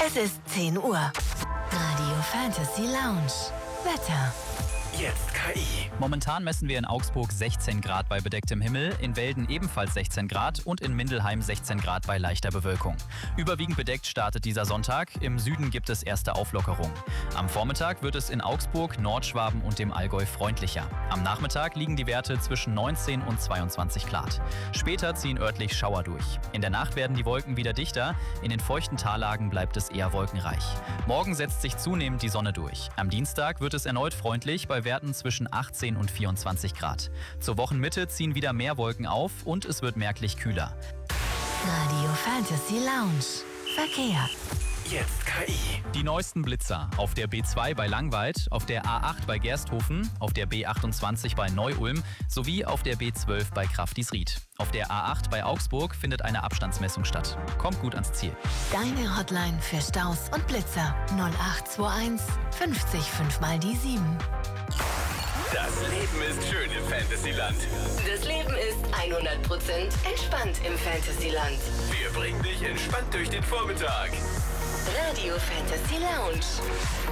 Es ist 10 Uhr. Radio Fantasy Lounge. Wetter. Jetzt KI. Momentan messen wir in Augsburg 16 Grad bei bedecktem Himmel, in Welden ebenfalls 16 Grad und in Mindelheim 16 Grad bei leichter Bewölkung. Überwiegend bedeckt startet dieser Sonntag, im Süden gibt es erste Auflockerung. Am Vormittag wird es in Augsburg, Nordschwaben und dem Allgäu freundlicher. Am Nachmittag liegen die Werte zwischen 19 und 22 Grad. Später ziehen örtlich Schauer durch. In der Nacht werden die Wolken wieder dichter, in den feuchten Tallagen bleibt es eher wolkenreich. Morgen setzt sich zunehmend die Sonne durch. Am Dienstag wird es erneut freundlich bei Werten zwischen 18 und 24 Grad. Zur Wochenmitte ziehen wieder mehr Wolken auf und es wird merklich kühler. Radio Fantasy Lounge. Verkehr. Jetzt KI. Die neuesten Blitzer auf der B2 bei Langweid, auf der A8 bei Gersthofen, auf der B28 bei Neu-Ulm sowie auf der B12 bei Kraftisried. Auf der A8 bei Augsburg findet eine Abstandsmessung statt. Kommt gut ans Ziel. Deine Hotline für Staus und Blitzer 0821 50 5 mal die 7. Das Leben ist schön im Fantasyland. Das Leben ist 100% entspannt im Fantasyland. Wir bringen dich entspannt durch den Vormittag. Radio Fantasy Lounge.